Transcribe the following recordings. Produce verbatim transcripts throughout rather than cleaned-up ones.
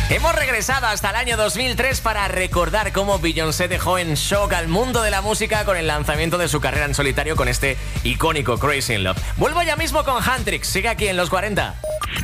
Hemos regresado hasta el año dos mil tres para recordar cómo Beyoncé dejó en shock al mundo de la música con el lanzamiento de su carrera en solitario con este icónico Crazy in Love. Vuelvo ya mismo con Huntrix, sigue aquí en los cuarenta.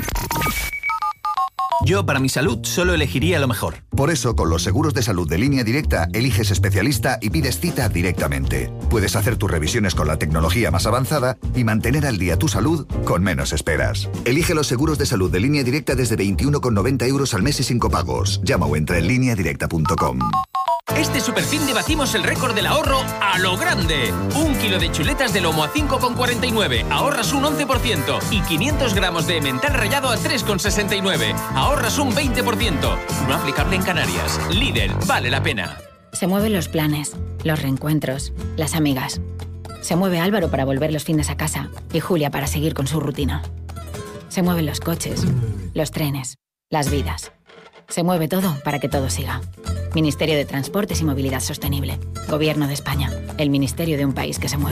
Yo, para mi salud, solo elegiría lo mejor. Por eso, con los seguros de salud de Línea Directa, eliges especialista y pides cita directamente. Puedes hacer tus revisiones con la tecnología más avanzada y mantener al día tu salud con menos esperas. Elige los seguros de salud de Línea Directa desde veintiuno con noventa euros al mes y sin copagos. Llama o entra en línea directa punto com. Este superfin debatimos el récord del ahorro a lo grande. Un kilo de chuletas de lomo a cinco con cuarenta y nueve, ahorras un once por ciento. Y quinientos gramos de emmental rallado a tres con sesenta y nueve, ahorras un veinte por ciento. No aplicable en Canarias. Lidl, vale la pena. Se mueven los planes, los reencuentros, las amigas. Se mueve Álvaro para volver los fines a casa y Julia para seguir con su rutina. Se mueven los coches, los trenes, las vidas. Se mueve todo para que todo siga. Ministerio de Transportes y Movilidad Sostenible. Gobierno de España. El ministerio de un país que se mueve.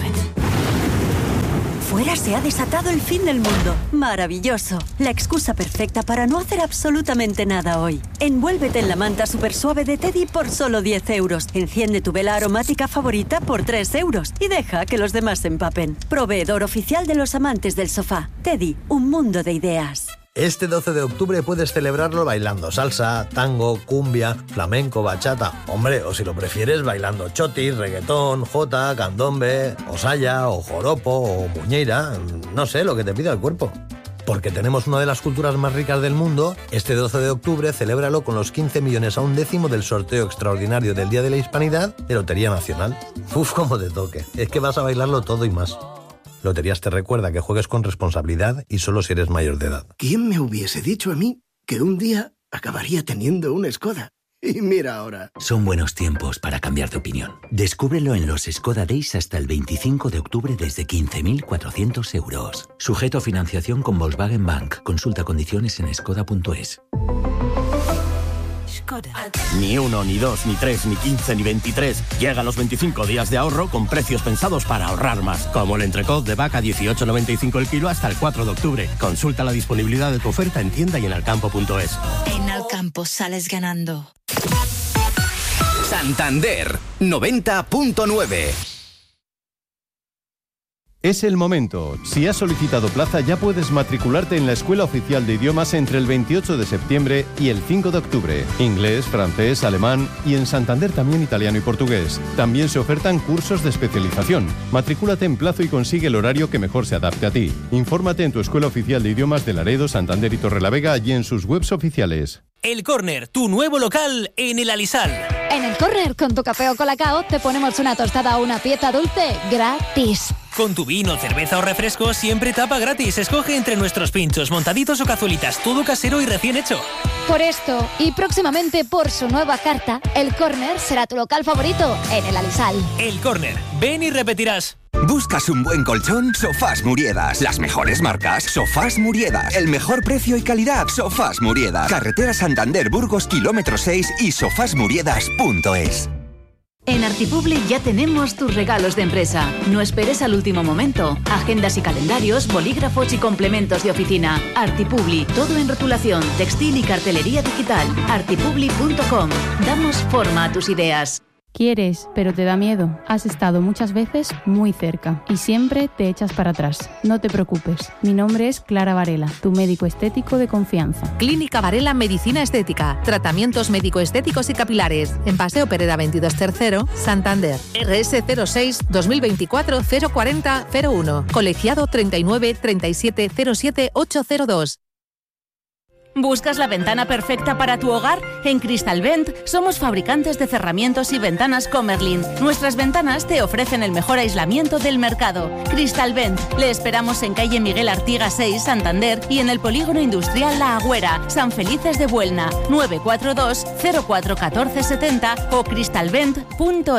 Fuera se ha desatado el fin del mundo. Maravilloso. La excusa perfecta para no hacer absolutamente nada hoy. Envuélvete en la manta super suave de Teddy por solo diez euros. Enciende tu vela aromática favorita por tres euros. Y deja que los demás se empapen. Proveedor oficial de los amantes del sofá. Teddy, un mundo de ideas. Este doce de octubre puedes celebrarlo bailando salsa, tango, cumbia, flamenco, bachata. Hombre, o si lo prefieres, bailando chotis, reggaetón, jota, candombe, o saya, o joropo, o muñeira. No sé, lo que te pida el cuerpo. Porque tenemos una de las culturas más ricas del mundo, este doce de octubre celébralo con los quince millones a un décimo del sorteo extraordinario del Día de la Hispanidad de Lotería Nacional. Uf, cómo te toque. Es que vas a bailarlo todo y más. Loterías te recuerda que juegues con responsabilidad y solo si eres mayor de edad. ¿Quién me hubiese dicho a mí que un día acabaría teniendo una Skoda? Y mira ahora. Son buenos tiempos para cambiar de opinión. Descúbrelo en los Skoda Days hasta el veinticinco de octubre desde quince mil cuatrocientos euros. Sujeto a financiación con Volkswagen Bank. Consulta condiciones en skoda punto es. Ni uno, ni dos, ni tres, ni quince, ni veintitrés. Llegan los veinticinco días de ahorro con precios pensados para ahorrar más. Como el entrecot de vaca dieciocho noventa y cinco el kilo hasta el cuatro de octubre. Consulta la disponibilidad de tu oferta en tienda y en alcampo punto es. En Alcampo sales ganando. Santander noventa punto nueve. Es el momento. Si has solicitado plaza, ya puedes matricularte en la Escuela Oficial de Idiomas entre el veintiocho de septiembre y el cinco de octubre. Inglés, francés, alemán y en Santander también italiano y portugués. También se ofertan cursos de especialización. Matricúlate en plazo y consigue el horario que mejor se adapte a ti. Infórmate en tu Escuela Oficial de Idiomas de Laredo, Santander y Torrelavega y en sus webs oficiales. El Córner, tu nuevo local en el Alisal. En el Córner, con tu café o colacao, te ponemos una tostada o una pieza dulce gratis. Con tu vino, cerveza o refresco, siempre tapa gratis. Escoge entre nuestros pinchos, montaditos o cazuelitas, todo casero y recién hecho. Por esto, y próximamente por su nueva carta, el Córner será tu local favorito en el Alisal. El Córner, ven y repetirás. ¿Buscas un buen colchón? Sofás Muriedas. Las mejores marcas. Sofás Muriedas. El mejor precio y calidad. Sofás Muriedas. Carretera Santander Burgos, kilómetro seis y sofás muriedas punto es. En Artipubli ya tenemos tus regalos de empresa. No esperes al último momento. Agendas y calendarios, bolígrafos y complementos de oficina. Artipubli, todo en rotulación, textil y cartelería digital. artipubli punto com. Damos forma a tus ideas. Quieres, pero te da miedo. Has estado muchas veces muy cerca y siempre te echas para atrás. No te preocupes. Mi nombre es Clara Varela, tu médico estético de confianza. Clínica Varela Medicina Estética. Tratamientos médico-estéticos y capilares. En Paseo Pereda veintidós Tercero, Santander. R S cero seis dos mil veinticuatro cero cuarenta cero uno. Colegiado treinta y nueve treinta y siete cero siete ocho cero dos. ¿Buscas la ventana perfecta para tu hogar? En Cristalvent somos fabricantes de cerramientos y ventanas Comerlin. Nuestras ventanas te ofrecen el mejor aislamiento del mercado. Cristalvent. Le esperamos en calle Miguel Artigas seis, Santander, y en el Polígono Industrial La Agüera, San Felices de Buelna. nueve cuatro dos cero cuatro uno cuatro siete cero o cristalvent punto es.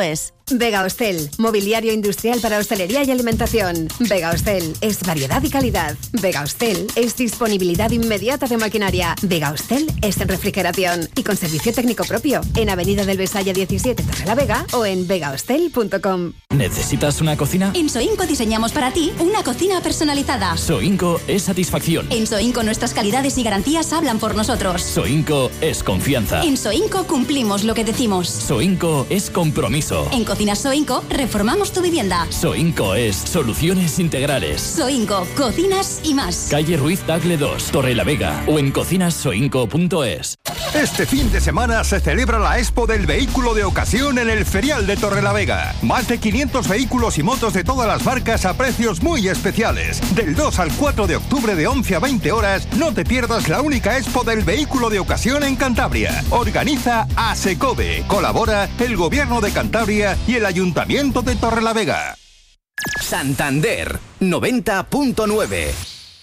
Vega Hostel, mobiliario industrial para hostelería y alimentación. Vega Hostel es variedad y calidad. Vega Hostel es disponibilidad inmediata de maquinaria. Vega Hostel es refrigeración y con servicio técnico propio en Avenida del Besaya diecisiete, Torrelavega o en vega hostel punto com. ¿Necesitas una cocina? En Soinco diseñamos para ti una cocina personalizada. Soinco es satisfacción. En Soinco nuestras calidades y garantías hablan por nosotros. Soinco es confianza. En Soinco cumplimos lo que decimos. Soinco es compromiso. En Cocinas Soinco reformamos tu vivienda. Soinco es soluciones integrales. Soinco, cocinas y más. Calle Ruiz Tagle dos, Torrelavega o en cocinas soinco punto es. Este fin de semana se celebra la Expo del Vehículo de Ocasión en el Ferial de Torrelavega. Más de quinientos vehículos y motos de todas las marcas a precios muy especiales. Del dos al cuatro de octubre de once a veinte horas, no te pierdas la única Expo del Vehículo de Ocasión en Cantabria. Organiza ASECOVE. Colabora el Gobierno de Cantabria y el Ayuntamiento de Torrelavega. Santander noventa punto nueve.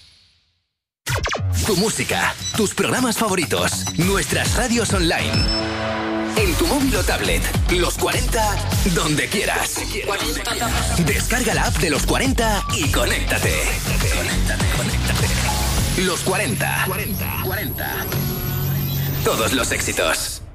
Tu música, tus programas favoritos, nuestras radios online. En tu móvil o tablet, Los cuarenta, donde quieras. Descarga la app de Los cuarenta y conéctate. Conéctate, conéctate. Los cuarenta. Todos los éxitos.